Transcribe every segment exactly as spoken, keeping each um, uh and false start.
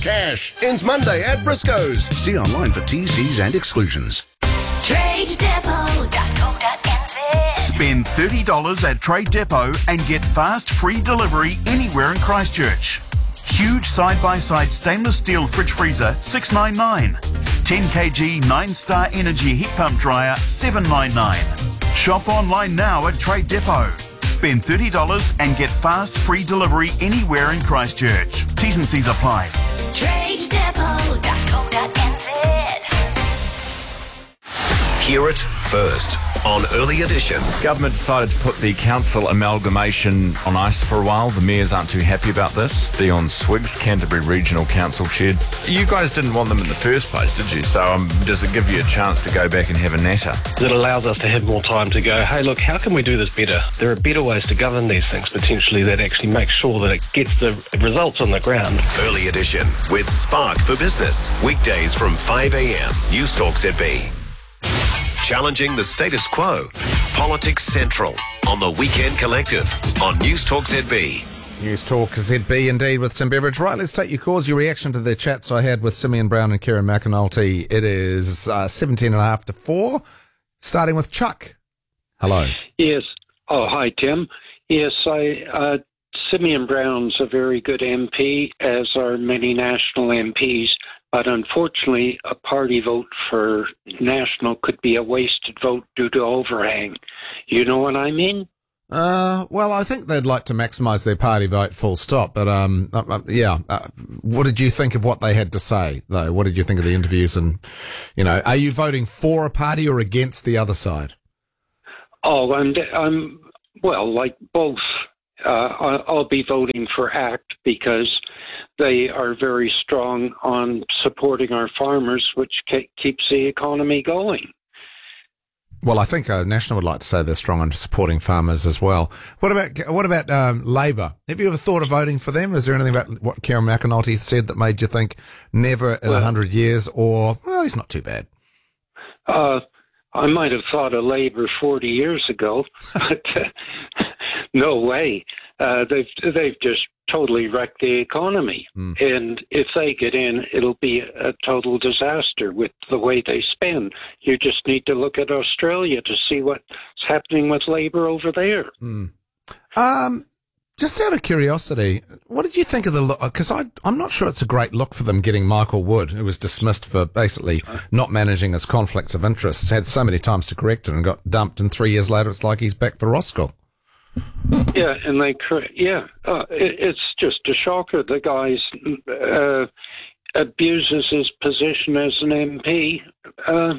cash. Ends Monday at Briscoe's. See online for T Cs and exclusions. trade depot dot co dot n z. Spend thirty dollars at Trade Depot and get fast free delivery anywhere in Christchurch. Huge side-by-side stainless steel fridge freezer, six dollars ninety-nine. ten kilogram nine star Energy heat pump dryer, seven dollars ninety-nine. Shop online now at Trade Depot. Spend thirty dollars and get fast free delivery anywhere in Christchurch. T's and C's apply. trade depot dot co dot n z. Hear it first on Early Edition. Government decided to put the council amalgamation on ice for a while. The mayors aren't too happy about this. Dion Swiggs, Canterbury Regional Council shared. You guys didn't want them in the first place, did you? So um, does it give you a chance to go back and have a natter? It allows us to have more time to go, hey, look, how can we do this better? There are better ways to govern these things, potentially, that actually make sure that it gets the results on the ground. Early Edition with Spark for Business. Weekdays from five a.m. News Talk Z B. Challenging the status quo. Politics Central on the Weekend Collective on News Talk Z B. News Talk Z B indeed with Tim Beveridge. Right, let's take your calls, your reaction to the chats I had with Simeon Brown and Kieran McAnulty. It is uh, seventeen and a half to four, starting with Chuck. Hello. Yes. Oh, hi, Tim. Yes, I, uh, Simeon Brown's a very good M P, as are many national M Ps. But unfortunately, a party vote for national could be a wasted vote due to overhang. You know what I mean? Uh, well, I think they'd like to maximise their party vote, full stop. But um, uh, uh, yeah, uh, what did you think of what they had to say, though? What did you think of the interviews? And you know, are you voting for a party or against the other side? Oh, I'm, I'm well, like both. Uh, I'll be voting for ACT because they are very strong on supporting our farmers, which ke- keeps the economy going. Well, I think uh, National would like to say they're strong on supporting farmers as well. What about what about um, Labour? Have you ever thought of voting for them? Is there anything about what Kieran McAnulty said that made you think never in a well, hundred years, or well, he's not too bad? Uh, I might have thought of Labour forty years ago, but uh, no way. Uh, they've they've just totally wrecked the economy, mm. and if they get in, it'll be a total disaster with the way they spend. You just need to look at Australia to see what's happening with Labour over there. Mm. Um, just out of curiosity, what did you think of the look? Because I'm not sure it's a great look for them getting Michael Wood, who was dismissed for basically not managing his conflicts of interest. Had so many times to correct it and got dumped, and three years later, it's like he's back for Roskill. Yeah, and they, yeah, uh, it, it's just a shocker. The guy uh, abuses his position as an M P. Uh,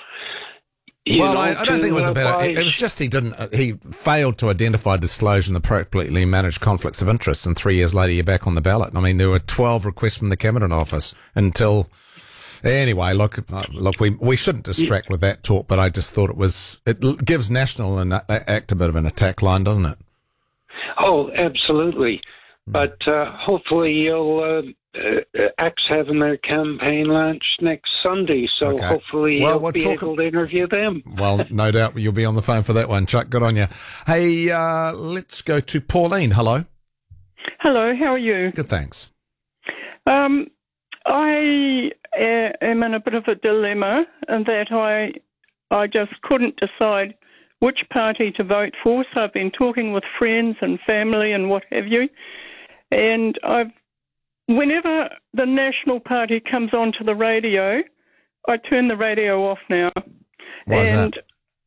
well, know, I, I don't think it was about it. It was just he didn't. Uh, he failed to identify, disclose, and appropriately manage conflicts of interest. And three years later, you're back on the ballot. I mean, there were twelve requests from the Cabinet Office until. Anyway, look, uh, look, we we shouldn't distract with that talk, but I just thought it was it gives National an uh, act a bit of an attack line, doesn't it? Oh, absolutely. Mm. But uh, hopefully you'll uh, uh, Act's having their campaign launch next Sunday, so okay. hopefully well, you'll we'll be able to interview them. Well, no doubt you'll be on the phone for that one, Chuck. Good on you. Hey, uh, let's go to Pauline. Hello. Hello. How are you? Good, thanks. Um. I am in a bit of a dilemma in that I I just couldn't decide which party to vote for, so I've been talking with friends and family and what have you, and I've whenever the National Party comes onto the radio, I turn the radio off now. Why is and that?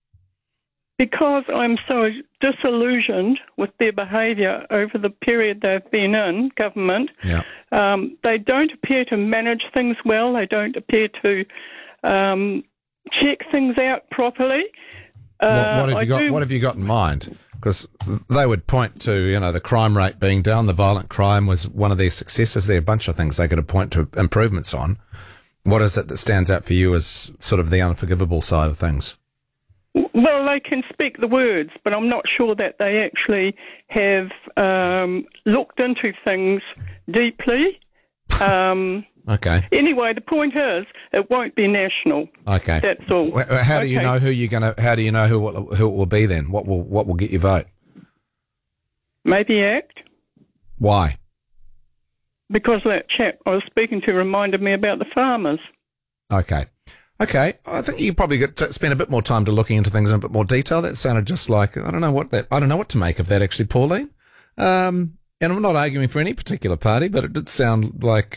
Because I'm so disillusioned with their behaviour over the period they've been in government. Yeah. Um, they don't appear to manage things well. They don't appear to um, check things out properly. Uh, what, what have you got? do... What have you got in mind? Because they would point to, you know, the crime rate being down. The violent crime was one of their successes. There are a bunch of things they could point to improvements on. What is it that stands out for you as sort of the unforgivable side of things? Well, they can speak the words, but I'm not sure that they actually have um, looked into things deeply. Um, okay. Anyway, the point is, it won't be national. Okay. That's all. How do okay. you know who you're going to? How do you know who who it will be then? What will what will get your vote? Maybe ACT. Why? because that chap I was speaking to reminded me about the farmers. Okay. Okay. I think you probably get to spend a bit more time to looking into things in a bit more detail. That sounded just like, I don't know what that, I don't know what to make of that actually, Pauline. Um, and I'm not arguing for any particular party, but it did sound like,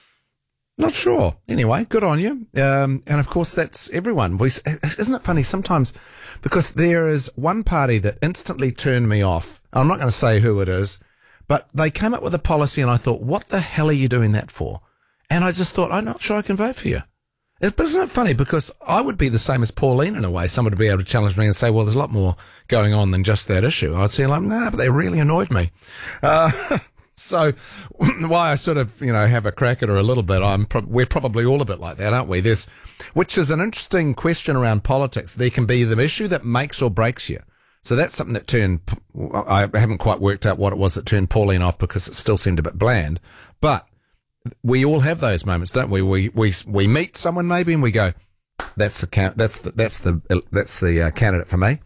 not sure. Anyway, good on you. Um, and of course that's everyone. We, isn't it funny sometimes, because there is one party that instantly turned me off. I'm not going to say who it is, but they came up with a policy and I thought, what the hell are you doing that for? And I just thought, I'm not sure I can vote for you. Isn't it funny? Because I would be the same as Pauline in a way. Someone would be able to challenge me and say, well, there's a lot more going on than just that issue. I'd say, like, nah, but they really annoyed me. Uh, so why I sort of, you know, have a crack at her a little bit, I'm pro- we're probably all a bit like that, aren't we? There's, which is an interesting question around politics. There can be the issue that makes or breaks you. So that's something that turned, I haven't quite worked out what it was that turned Pauline off because it still seemed a bit bland. But we all have those moments, don't we? We we we meet someone maybe and we go, that's the can- that's the that's the that's the uh, candidate for me,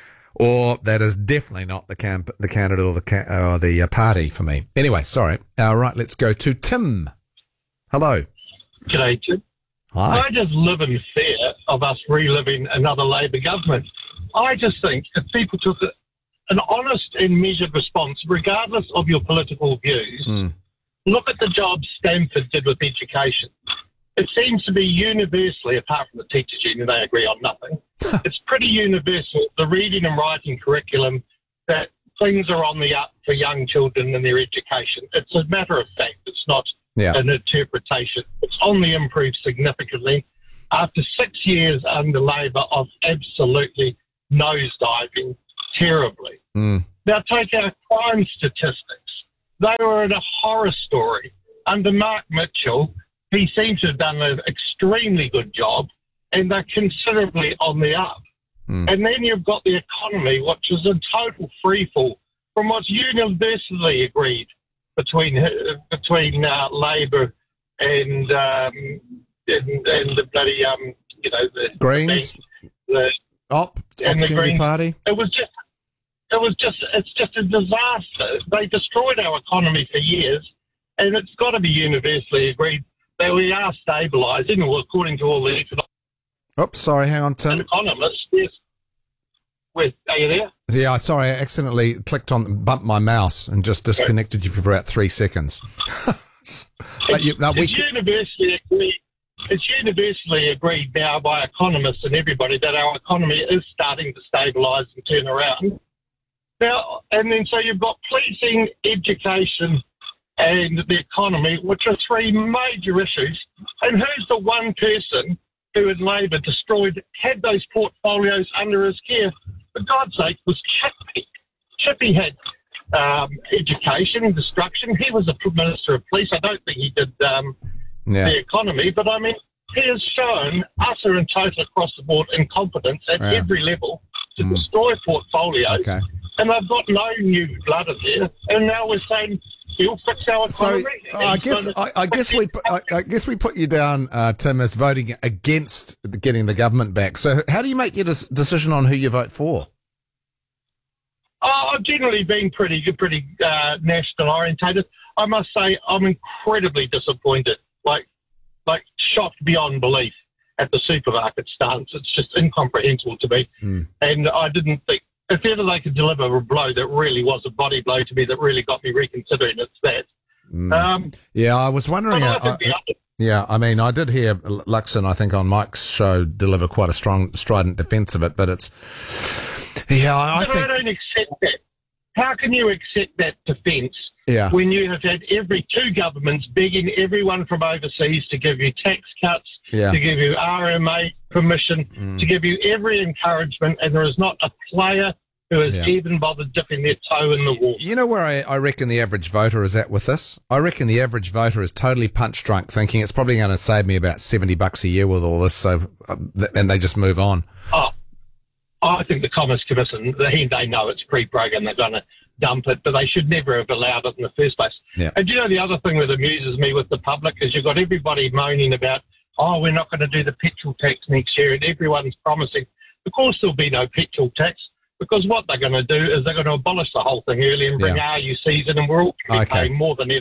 or that is definitely not the camp the candidate or the ca- or the uh, party for me. Anyway, sorry. All right, let's go to Tim. Hello. G'day, Tim. Hi. I just live in fear of us reliving another Labor government. I just think if people took a, an honest and measured response, regardless of your political views. Mm. Look at the job Stanford did with education. It seems to be universally, apart from the teachers' union, they agree on nothing. It's pretty universal, the reading and writing curriculum, that things are on the up for young children and their education. It's a matter of fact. It's not yeah. an interpretation. It's on the improve significantly. After six years under Labor of absolutely nosediving terribly. Mm. Now take our crime statistics. They were in a horror story. Under Mark Mitchell, he seems to have done an extremely good job, and they're considerably on the up. Mm. And then you've got the economy, which is in total freefall from what's universally agreed between between uh, Labor and, um, and and the bloody um, you know the Greens, the, Op, and the Opportunity Greens. Party. It was just. It was just, it's just a disaster. They destroyed our economy for years, and it's got to be universally agreed that we are stabilising, well, according to all the economic Oops, sorry, hang on, Tim. economists. Yes. With, are you there? Yeah, sorry, I accidentally clicked on, bumped my mouse and just disconnected you for about three seconds. But you, no, we it's can- universally agreed. It's universally agreed now by economists and everybody that our economy is starting to stabilise and turn around. Now, and then so you've got policing, education, and the economy, which are three major issues. And who's the one person who in Labor destroyed, had those portfolios under his care? For God's sake, was Chippy. Chippy had um, education and destruction. He was a Minister of Police. I don't think he did um, yeah. the economy, but I mean, he has shown utter and total across the board incompetence at Yeah. every level to Mm. destroy portfolios. Okay. And they've got no new blood in there. And now we're saying he'll fix our So economy. uh, I guess I, I guess we put- I, I guess we put you down, uh, Tim, as voting against getting the government back. So how do you make your des- decision on who you vote for? Oh, I've generally been pretty pretty uh, national orientated. I must say I'm incredibly disappointed, like like shocked beyond belief at the supermarket stance. It's just incomprehensible to me. Mm. And I didn't think, if ever they could deliver a blow that really was a body blow to me that really got me reconsidering, it's that. Mm. Um, Yeah, I was wondering. but I uh, think the I- other- yeah, I mean, I did hear Luxon, I think, on Mike's show deliver quite a strong, strident defence of it, but it's. Yeah, I, I but think. I don't accept that. How can you accept that defence Yeah. when you have had every two governments begging everyone from overseas to give you tax cuts, Yeah. to give you R M A permission, Mm. to give you every encouragement, and there is not a player who has Yeah. even bothered dipping their toe in the water? You know where I, I reckon the average voter is at with this? I reckon the average voter is totally punch drunk, thinking it's probably going to save me about seventy bucks a year with all this, so uh, th- and they just move on. Oh, I think the Commerce Commission, they, they know it's pre-programmed, they're going to dump it, but they should never have allowed it in the first place. Yeah. And you know, the other thing that amuses me with the public is you've got everybody moaning about, oh, we're not going to do the petrol tax next year, and everyone's promising. Of course there'll be no petrol tax, because what they're going to do is they're going to abolish the whole thing early and bring Yeah. R U Cs in, and we're all Okay. paying more than ever.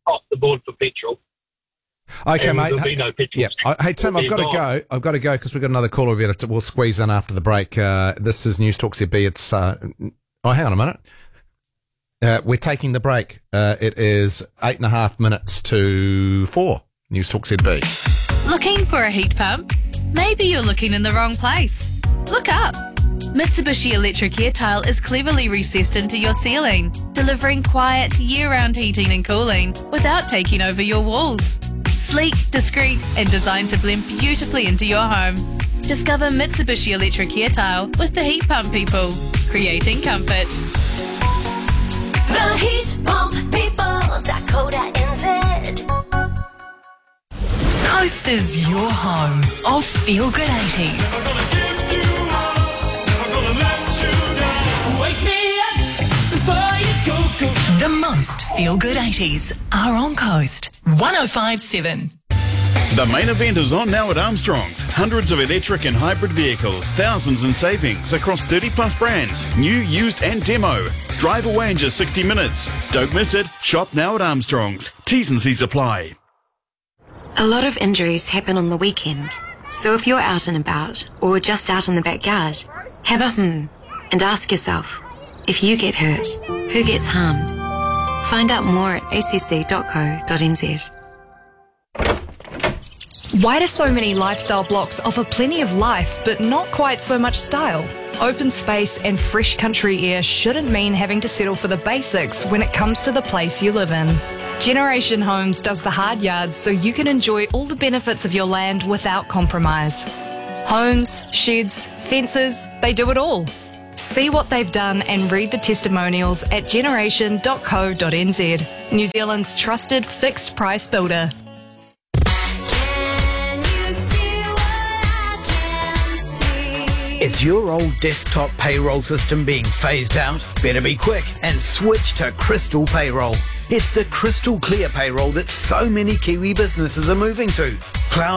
across the board for petrol. Okay, and mate. There'll be no petrol. Yeah. I, hey, Tim, I've got to go. I've got to go because we've got another caller. We'll, we'll squeeze in after the break. Uh, this is News Talk Z B. It's, uh, oh, hang on a minute. Uh, we're taking the break. Uh, it is eight and a half minutes to four. News Talk Z B. Looking for a heat pump? Maybe you're looking in the wrong place. Look up. Mitsubishi Electric Air Tile is cleverly recessed into your ceiling, delivering quiet, year-round heating and cooling without taking over your walls. Sleek, discreet, and designed to blend beautifully into your home. Discover Mitsubishi Electric Air Tile with the Heat Pump people, creating comfort. The heat pump people dot co dot n z. Coast is your home of Feel Good eighties. Wake me up before you go, go. The most Feel Good eighties are on Coast. one oh five point seven. The main event is on now at Armstrong's. Hundreds of electric and hybrid vehicles, thousands in savings across thirty plus brands, new, used and demo. Drive away in just sixty minutes. Don't miss it. Shop now at Armstrong's. T's and C's apply. A lot of injuries happen on the weekend. So if you're out and about or just out in the backyard, have a hmm and ask yourself, if you get hurt, who gets harmed? Find out more at a c c dot co dot n z. Why do so many lifestyle blocks offer plenty of life but not quite so much style? Open space and fresh country air shouldn't mean having to settle for the basics when it comes to the place you live in. Generation Homes does the hard yards so you can enjoy all the benefits of your land without compromise. Homes, sheds, fences, they do it all. See what they've done and read the testimonials at generation dot co dot n z, New Zealand's trusted fixed price builder. Is your old desktop payroll system being phased out? Better be quick and switch to Crystal Payroll. It's the crystal clear payroll that so many Kiwi businesses are moving to. Cloud